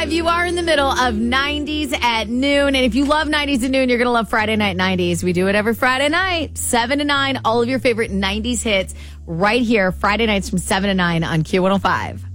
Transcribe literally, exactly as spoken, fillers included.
five. You are in the middle of nineties at noon. And if you love nineties at noon, you're going to love Friday Night nineties. We do it every Friday night, seven to nine. All of your favorite nineties hits right here, Friday nights from seven to nine on Q one oh five.